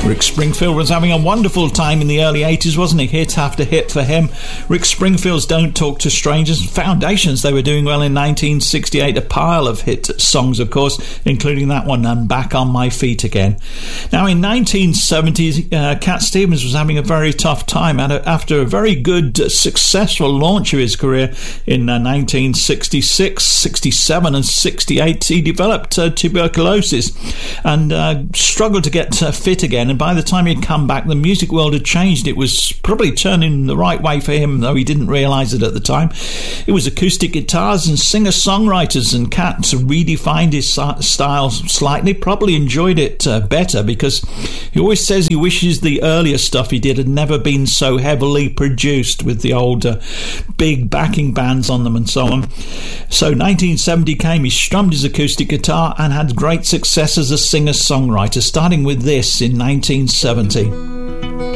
Rick Springfield was having a wonderful time in the early 80s, wasn't he? Hit after hit for him. Rick Springfield's Don't Talk to Strangers. Foundations, they were doing well in 1968. A pile of hit songs, of course, including that one, and Back on My Feet Again. Now, in 1970s, Cat Stevens was having a very tough time. After a very good, successful launch of his career in 1966, 67 and 68, he developed tuberculosis and struggled to get fit again. And by the time he'd come back, the music world had changed. It was probably turning the right way for him, though he didn't realise it at the time. It was acoustic guitars and singer-songwriters, and Cat redefined his style slightly, probably enjoyed it better, because he always says he wishes the earlier stuff he did had never been so heavily produced with the old big backing bands on them and so on. So 1970 came, he strummed his acoustic guitar and had great success as a singer-songwriter, starting with this in 1970.